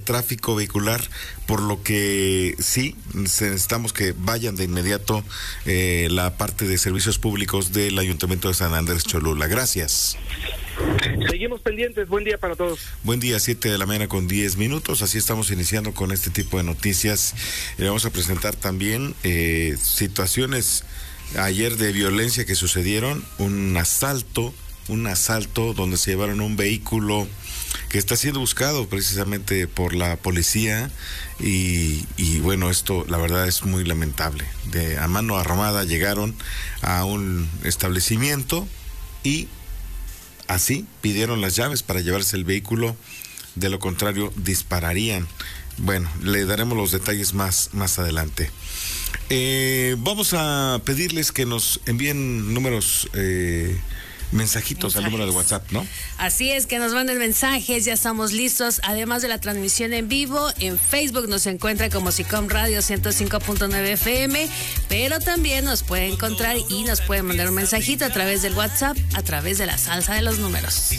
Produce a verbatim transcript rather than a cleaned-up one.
tráfico vehicular, por lo que sí, necesitamos que vayan de inmediato eh, la parte de servicios públicos del Ayuntamiento de San Andrés Cholula. Gracias. Seguimos pendientes, buen día para todos. Buen día, siete de la mañana con diez minutos, así estamos iniciando con este tipo de noticias. Le vamos a presentar también eh, situaciones ayer de violencia que sucedieron, un asalto, un asalto donde se llevaron un vehículo que está siendo buscado precisamente por la policía y, y bueno, esto la verdad es muy lamentable. De a mano armada llegaron a un establecimiento y así pidieron las llaves para llevarse el vehículo, de lo contrario dispararían. Bueno, le daremos los detalles más, más adelante. Eh, vamos a pedirles que nos envíen números, eh, mensajitos mensajes al número de WhatsApp, ¿no? Así es, que nos manden mensajes, ya estamos listos. Además de la transmisión en vivo, en Facebook nos encuentra como SICOM Radio ciento cinco punto nueve F M, pero también nos puede encontrar y nos puede mandar un mensajito a través del WhatsApp, a través de la salsa de los números.